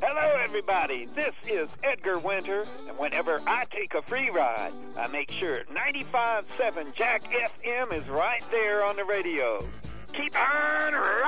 Hello, everybody. This is Edgar Winter, and whenever I take a free ride, I make sure 95.7 Jack FM is right there on the radio. Keep on